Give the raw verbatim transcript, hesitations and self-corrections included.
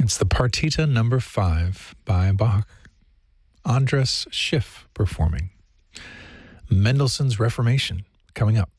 It's the Partita number five by Bach. Andras Schiff performing. Mendelssohn's Reformation coming up.